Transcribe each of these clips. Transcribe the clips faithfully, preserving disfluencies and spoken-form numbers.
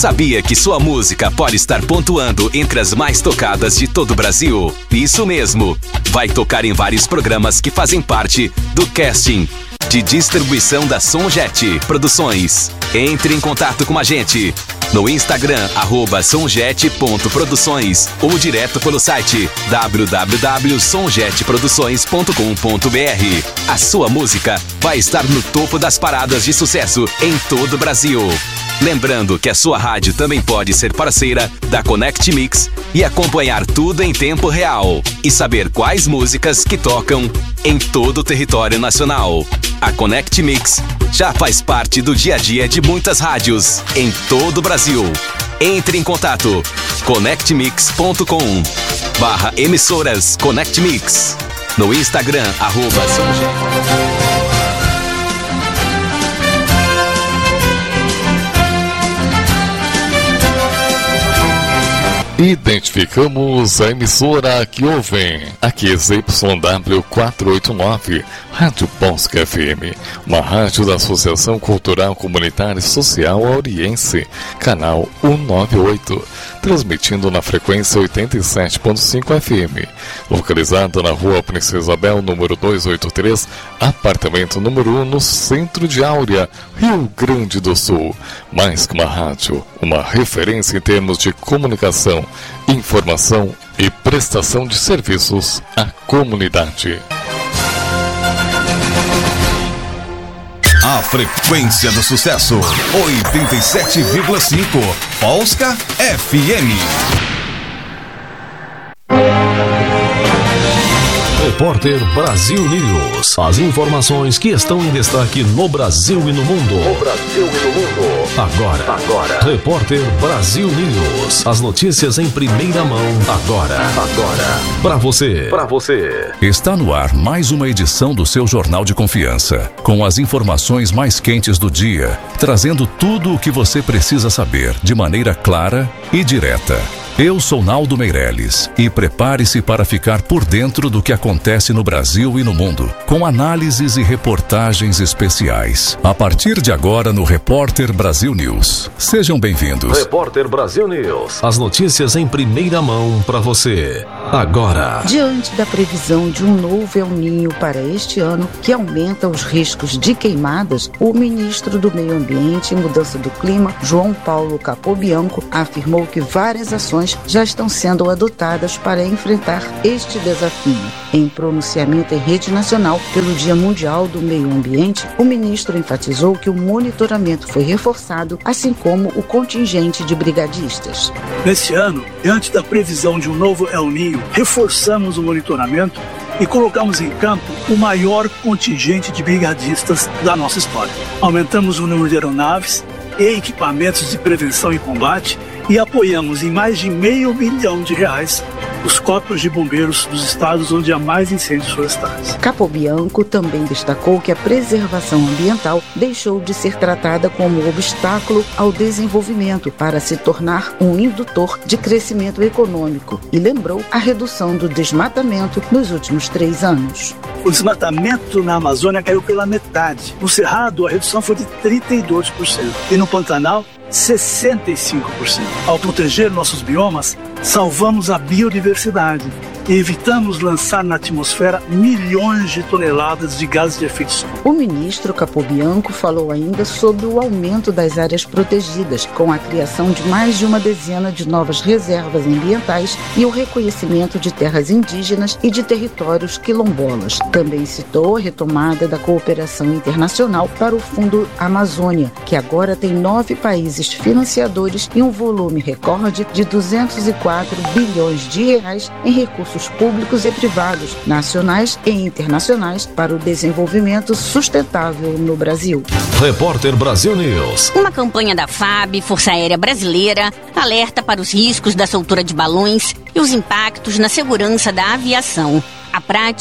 Sabia que sua música pode estar pontuando entre as mais tocadas de todo o Brasil? Isso mesmo! Vai tocar em vários programas que fazem parte do casting de distribuição da Sonjet Produções. Entre em contato com a gente no Instagram, arroba sonjet ponto produções ou direto pelo site w w w ponto sonjet produções ponto com ponto b r. A sua música vai estar no topo das paradas de sucesso em todo o Brasil. Lembrando que a sua rádio também pode ser parceira da Connect Mix e acompanhar tudo em tempo real e saber quais músicas que tocam em todo o território nacional. A Connect Mix já faz parte do dia a dia de muitas rádios em todo o Brasil. Entre em contato connect mix ponto com barra emissoras Connect Mix no Instagram, arroba Sonjet. Identificamos a emissora que ouvem. Aqui é Z Y W quatrocentos e oitenta e nove, Rádio Bosque F M, uma rádio da Associação Cultural Comunitária e Social Auriense, canal cento e noventa e oito, transmitindo na frequência oitenta e sete ponto cinco F M, localizada na Rua Princesa Isabel, número duzentos e oitenta e três, apartamento número um, no centro de Áurea, Rio Grande do Sul. Mais que uma rádio, uma referência em termos de comunicação, informação e prestação de serviços à comunidade. A frequência do sucesso, oitenta e sete vírgula cinco, Polska F M. Repórter Brasil News. As informações que estão em destaque no Brasil e no mundo. No Brasil e no mundo. Agora. Agora. Repórter Brasil News. As notícias em primeira mão. Agora. Agora. Para você. Para você. Está no ar mais uma edição do seu Jornal de Confiança, com as informações mais quentes do dia, trazendo tudo o que você precisa saber de maneira clara e direta. Eu sou Naldo Meirelles e prepare-se para ficar por dentro do que acontece no Brasil e no mundo, com análises e reportagens especiais. A partir de agora no Repórter Brasil News. Sejam bem-vindos. Repórter Brasil News. As notícias em primeira mão para você. Agora. Diante da previsão de um novo El Niño para este ano, que aumenta os riscos de queimadas, o ministro do Meio Ambiente e Mudança do Clima, João Paulo Capobianco, afirmou que várias ações já estão sendo adotadas para enfrentar este desafio. Em pronunciamento em rede nacional pelo Dia Mundial do Meio Ambiente, o ministro enfatizou que o monitoramento foi reforçado, assim como o contingente de brigadistas. Neste ano, diante da previsão de um novo El Niño, reforçamos o monitoramento e colocamos em campo o maior contingente de brigadistas da nossa história. Aumentamos o número de aeronaves e equipamentos de prevenção e combate e apoiamos em mais de meio bilhão de reais os corpos de bombeiros dos estados onde há mais incêndios florestais. Capobianco também destacou que a preservação ambiental deixou de ser tratada como obstáculo ao desenvolvimento para se tornar um indutor de crescimento econômico e lembrou a redução do desmatamento nos últimos três anos. O desmatamento na Amazônia caiu pela metade. No Cerrado, a redução foi de trinta e dois por cento e no Pantanal, sessenta e cinco por cento. Ao proteger nossos biomas, salvamos a biodiversidade e evitamos lançar na atmosfera milhões de toneladas de gases de efeito estufa. O ministro Capobianco falou ainda sobre o aumento das áreas protegidas, com a criação de mais de uma dezena de novas reservas ambientais e o reconhecimento de terras indígenas e de territórios quilombolas. Também citou a retomada da cooperação internacional para o Fundo Amazônia, que agora tem nove países financiadores e um volume recorde de duzentos e quatro bilhões de reais em recursos públicos e privados, nacionais e internacionais, para o desenvolvimento sustentável no Brasil. Repórter Brasil News. Uma campanha da F A B, Força Aérea Brasileira, alerta para os riscos da soltura de balões e os impactos na segurança da aviação. A prática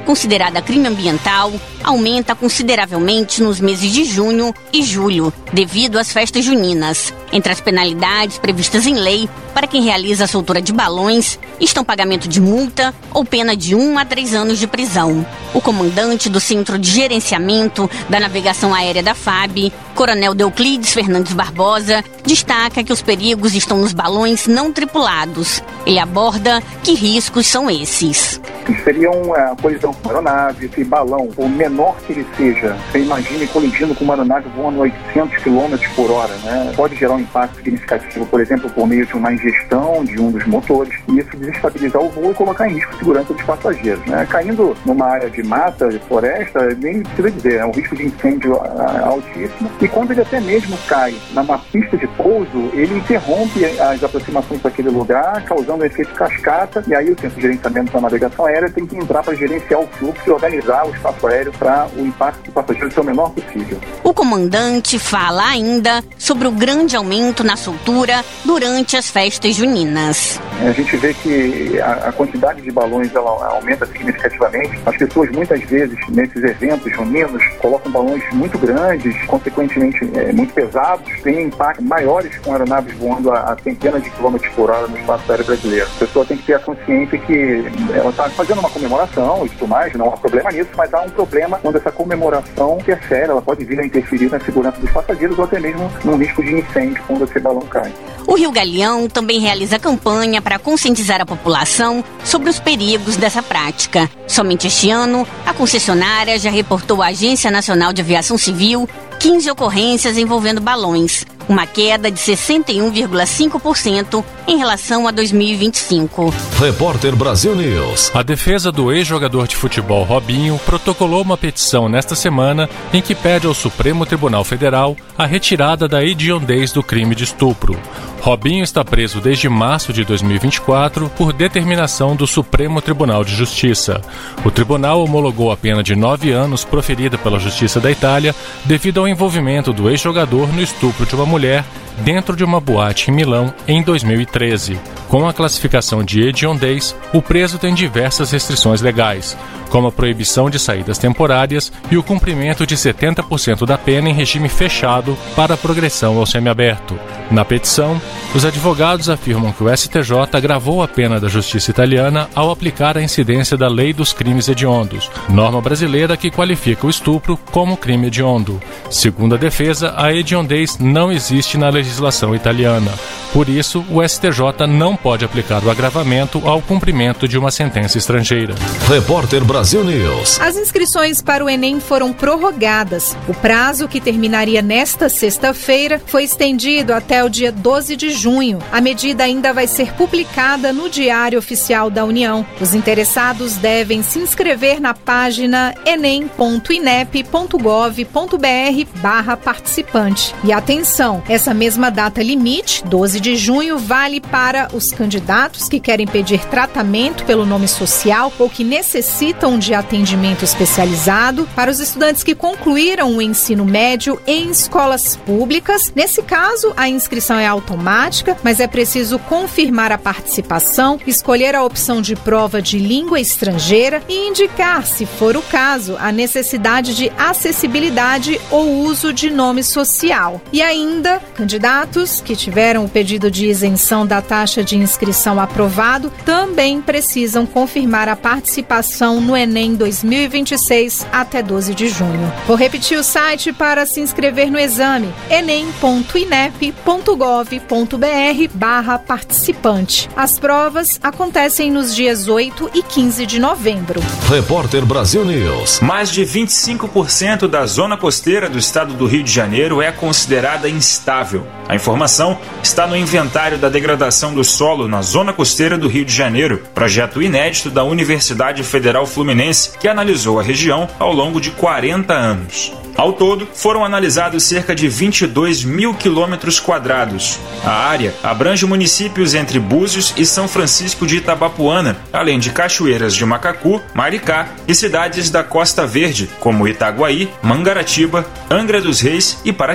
considerada crime ambiental, aumenta consideravelmente nos meses de junho e julho, devido às festas juninas. Entre as penalidades previstas em lei para quem realiza a soltura de balões estão pagamento de multa ou pena de um a três anos de prisão. O comandante do Centro de Gerenciamento da Navegação Aérea da F A B, Coronel Deuclides Fernandes Barbosa, destaca que os perigos estão nos balões não tripulados. Ele aborda que riscos são esses. Seria uma colisão com uma aeronave, esse balão, por menor que ele seja, você imagine colidindo com uma aeronave voando a oitocentos quilômetros por hora, né? Pode gerar um impacto significativo, por exemplo, por meio de uma ingestão de um dos motores, e isso desestabilizar o voo e colocar em risco a segurança dos passageiros, né? Caindo numa área de mata, de floresta, nem precisa dizer, é um risco de incêndio altíssimo, e quando ele até mesmo cai numa pista de pouso, ele interrompe as aproximações para aquele lugar, causando um efeito cascata, e aí o Centro de Gerenciamento da Navegação Aérea tem que entrar para gerenciar o fluxo e organizar o espaço aéreo para o impacto do passageiro ser o menor possível. O comandante fala ainda sobre o grande aumento na soltura durante as festas juninas. A gente vê que a, a quantidade de balões ela aumenta significativamente. As pessoas muitas vezes nesses eventos juninos colocam balões muito grandes, consequentemente é, muito pesados, têm impactos maiores com aeronaves voando a, a centenas de quilômetros por hora no espaço aéreo brasileiro. A pessoa tem que ter a consciência que ela está fazendo uma comemoração e tudo mais, não há problema nisso, mas há um problema quando essa comemoração interfere, ela pode vir a interferir na segurança dos passageiros ou até mesmo num risco de incêndio quando esse balão cai. O Rio Galeão também realiza campanha para conscientizar a população sobre os perigos dessa prática. Somente este ano, a concessionária já reportou à Agência Nacional de Aviação Civil quinze ocorrências envolvendo balões, uma queda de sessenta e um vírgula cinco por cento em relação a dois mil e vinte e cinco. Repórter Brasil News. A defesa do ex-jogador de futebol Robinho protocolou uma petição nesta semana em que pede ao Supremo Tribunal Federal a retirada da hediondez do crime de estupro. Robinho está preso desde março de dois mil e vinte e quatro por determinação do Supremo Tribunal de Justiça. O tribunal homologou a pena de nove anos proferida pela Justiça da Itália devido ao envolvimento do ex-jogador no estupro de uma mulher dentro de uma boate em Milão em dois mil e treze. Com a classificação de hediondez, o preso tem diversas restrições legais, como a proibição de saídas temporárias e o cumprimento de setenta por cento da pena em regime fechado para a progressão ao semiaberto. Na petição, os advogados afirmam que o S T J agravou a pena da justiça italiana ao aplicar a incidência da Lei dos Crimes Hediondos, norma brasileira que qualifica o estupro como crime hediondo. Segundo a defesa, a hediondez não existe na legislação italiana. Por isso, o S T J não pode aplicar o agravamento ao cumprimento de uma sentença estrangeira. Repórter Brasil News. As inscrições para o Enem foram prorrogadas. O prazo, que terminaria nesta sexta-feira, foi estendido até o dia doze de junho. A medida ainda vai ser publicada no Diário Oficial da União. Os interessados devem se inscrever na página enem ponto inep ponto gov ponto br barra participante. E atenção, essa mesma data limite, doze de junho, vale para os candidatos que querem pedir tratamento pelo nome social ou que necessitam de atendimento especializado, para os estudantes que concluíram o ensino médio em escolas públicas. Nesse caso, a inscrição é automática, mas é preciso confirmar a participação, escolher a opção de prova de língua estrangeira e indicar, se for o caso, a necessidade de acessibilidade ou uso de nome social. E ainda, candidatos que tiveram o pedido de isenção da taxa de inscrição aprovado também precisam confirmar a participação no Enem dois mil e vinte e seis até doze de junho. Vou repetir o site para se inscrever no exame: enem ponto inep ponto gov ponto br barra participante. As provas acontecem nos dias oito e quinze de novembro. Repórter Brasil News. Mais de vinte e cinco por cento da zona costeira do estado do Rio de Janeiro é considerada instável. A informação está no Inventário da Degradação do Solo na zona costeira do Rio de Janeiro, projeto inédito da Universidade Federal Fluminense, que analisou a região ao longo de quarenta anos. Ao todo, foram analisados cerca de vinte e dois mil quilômetros quadrados. A área abrange municípios entre Búzios e São Francisco de Itabapuana, além de cachoeiras de Macacu, Maricá e cidades da Costa Verde, como Itaguaí, Mangaratiba, Angra dos Reis e Paraty.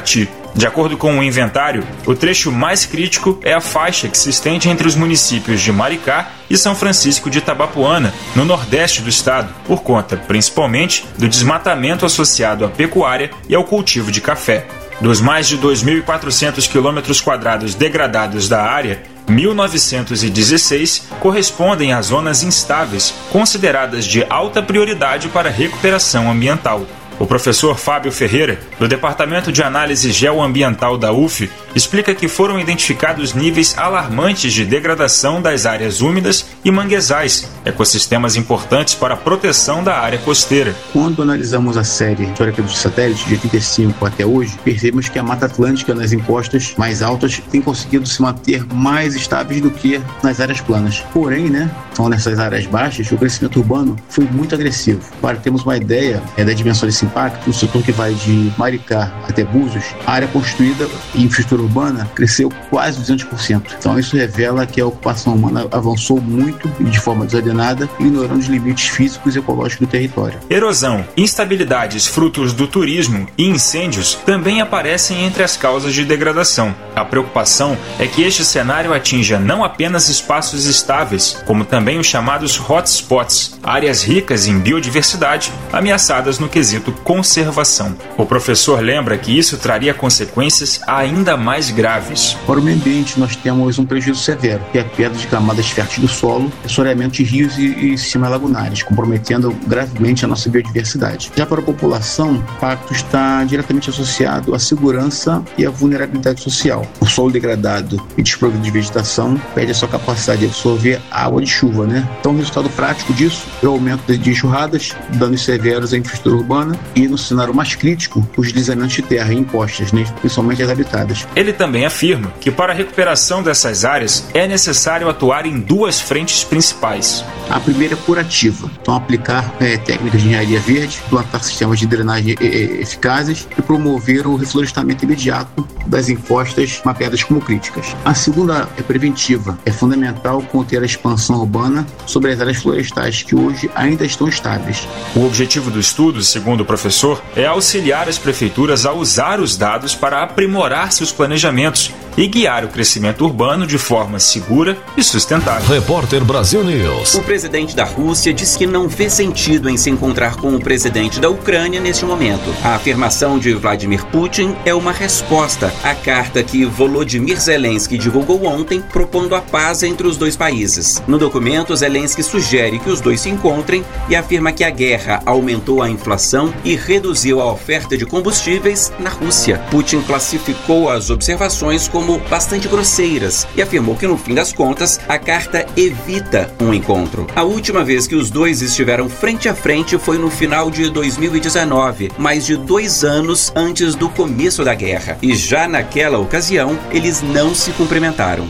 De acordo com o inventário, o trecho mais crítico é a faixa que se estende entre os municípios de Maricá e São Francisco de Itabapoana, no nordeste do estado, por conta, principalmente, do desmatamento associado à pecuária e ao cultivo de café. Dos mais de dois mil e quatrocentos quilômetros quadrados degradados da área, mil novecentos e dezesseis correspondem a zonas instáveis, consideradas de alta prioridade para recuperação ambiental. O professor Fábio Ferreira, do Departamento de Análise Geoambiental da U F, explica que foram identificados níveis alarmantes de degradação das áreas úmidas e manguezais, ecossistemas importantes para a proteção da área costeira. Quando analisamos a série histórica dos satélites de oitenta e cinco até hoje, percebemos que a Mata Atlântica nas encostas mais altas tem conseguido se manter mais estáveis do que nas áreas planas. Porém, né, são nessas áreas baixas, o crescimento urbano foi muito agressivo. Para termos uma ideia é, da dimensão desse impacto, o setor que vai de Maricá até Búzios, a área construída e infraestrutura urbana cresceu quase duzentos por cento. Então isso revela que a ocupação humana avançou muito e de forma desordenada, ignorando os limites físicos e ecológicos do território. Erosão, instabilidades frutos do turismo e incêndios também aparecem entre as causas de degradação. A preocupação é que este cenário atinja não apenas espaços estáveis, como também os chamados hotspots, áreas ricas em biodiversidade, ameaçadas no quesito conservação. O professor lembra que isso traria consequências ainda mais graves. Para o meio ambiente, nós temos um prejuízo severo, que é a perda de camadas férteis do solo, assoreamento de rios e, e sistemas lagunares, comprometendo gravemente a nossa biodiversidade. Já para a população, o impacto está diretamente associado à segurança e à vulnerabilidade social. O solo degradado e desprovido de vegetação perde a sua capacidade de absorver água de chuva, né? Então, o resultado prático disso é o aumento de enxurradas, danos severos à infraestrutura urbana e, no cenário mais crítico, os deslizamentos de terra e encostas, né, principalmente as habitadas. Ele também afirma que para a recuperação dessas áreas é necessário atuar em duas frentes principais. A primeira é curativa, então aplicar é, técnicas de engenharia verde, plantar sistemas de drenagem é, eficazes e promover o reflorestamento imediato das encostas mapeadas como críticas. A segunda é preventiva, é fundamental conter a expansão urbana sobre as áreas florestais que hoje ainda estão estáveis. O objetivo do estudo, segundo o professor, é auxiliar as prefeituras a usar os dados para aprimorar seus planejamentos e guiar o crescimento urbano de forma segura e sustentável. Repórter Brasil News. O presidente da Rússia diz que não vê sentido em se encontrar com o presidente da Ucrânia neste momento. A afirmação de Vladimir Putin é uma resposta à carta que Volodymyr Zelensky divulgou ontem, propondo a paz entre os dois países. No documento, Zelensky sugere que os dois se encontrem e afirma que a guerra aumentou a inflação e reduziu a oferta de combustíveis na Rússia. Putin classificou as observações como bastante grosseiras e afirmou que, no fim das contas, a carta evita um encontro. A última vez que os dois estiveram frente a frente foi no final de dois mil e dezenove, mais de dois anos antes do começo da guerra. E já naquela ocasião, eles não se cumprimentaram.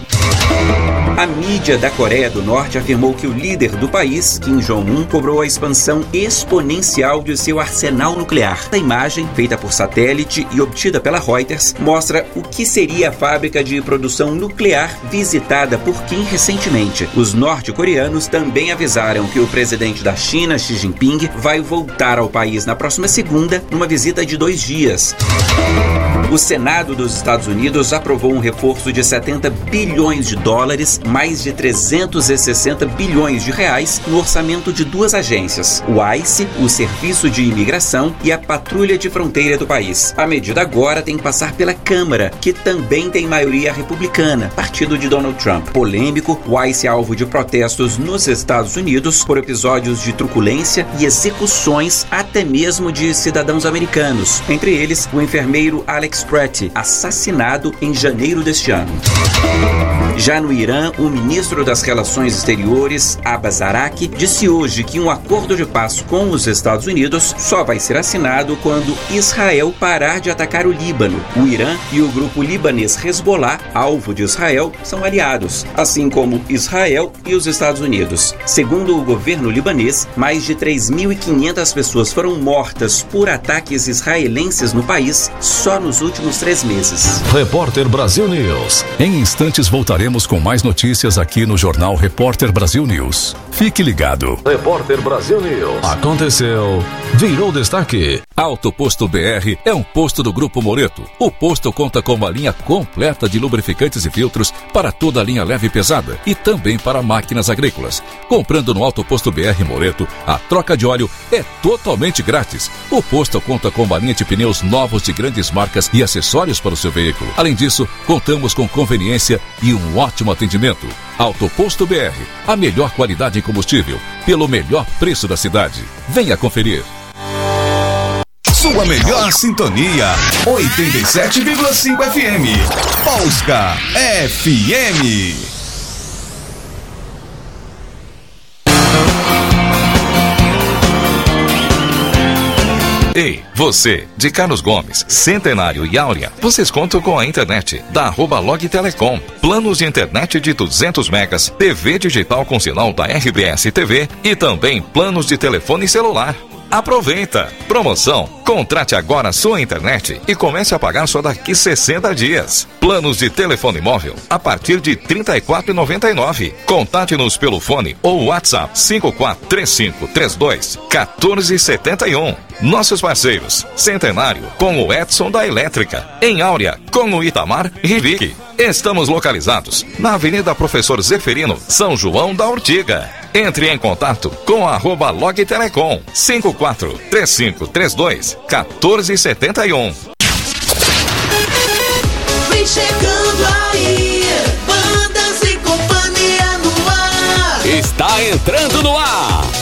A mídia da Coreia do Norte afirmou que o líder do país, Kim Jong-un, cobrou a expansão exponencial de seu arsenal nuclear. A imagem, feita por satélite e obtida pela Reuters, mostra o que seria a fábrica de produção nuclear visitada por Kim recentemente. Os norte-coreanos também avisaram que o presidente da China, Xi Jinping, vai voltar ao país na próxima segunda, numa visita de dois dias. O Senado dos Estados Unidos aprovou um reforço de setenta bilhões de dólares, mais de trezentos e sessenta bilhões de reais, no orçamento de duas agências, o ICE, o Serviço de Imigração, e a Patrulha de Fronteira do país. A medida agora tem que passar pela Câmara, que também tem maioria republicana, partido de Donald Trump. Polêmico, o ICE é alvo de protestos nos Estados Unidos por episódios de truculência e execuções até mesmo de cidadãos americanos, entre eles o enfermeiro Alex Pratt, assassinado em janeiro deste ano. Já no Irã, o ministro das Relações Exteriores, Abbas Araqi, disse hoje que um acordo de paz com os Estados Unidos só vai ser assinado quando Israel parar de atacar o Líbano. O Irã e o grupo libanês Hezbollah, alvo de Israel, são aliados, assim como Israel e os Estados Unidos. Segundo o governo libanês, mais de três mil e quinhentas pessoas foram mortas por ataques israelenses no país só nos últimos últimos três meses. Repórter Brasil News. Em instantes voltaremos com mais notícias aqui no Jornal Repórter Brasil News. Fique ligado. Repórter Brasil News. Aconteceu, virou destaque. Auto Posto B R é um posto do Grupo Moreto. O posto conta com uma linha completa de lubrificantes e filtros para toda a linha leve e pesada e também para máquinas agrícolas. Comprando no Auto Posto B R Moreto, a troca de óleo é totalmente grátis. O posto conta com uma linha de pneus novos de grandes marcas e acessórios para o seu veículo. Além disso, contamos com conveniência e um ótimo atendimento. Auto Posto B R, a melhor qualidade em combustível, pelo melhor preço da cidade. Venha conferir. Sua melhor sintonia, oitenta e sete vírgula cinco F M. Polska F M. Ei, você, de Carlos Gomes, Centenário e Áurea, vocês contam com a internet da arroba Log Telecom. Planos de internet de duzentos megas, T V digital com sinal da R B S T V e também planos de telefone celular. Aproveita! Promoção! Contrate agora sua internet e comece a pagar só daqui sessenta dias. Planos de telefone móvel a partir de trinta e quatro reais e noventa e nove centavos. Contate-nos pelo fone ou WhatsApp cinco quatro três cinco três dois um quatro sete um. Nossos parceiros: Centenário com o Edson da Elétrica, em Áurea com o Itamar Rivic. Estamos localizados na Avenida Professor Zeferino, São João da Ortiga. Entre em contato com a arroba Log Telecom cinco quatro três cinco três dois um quatro sete um. Vem chegando aí, Bandas e Companhia no ar. Está entrando no ar.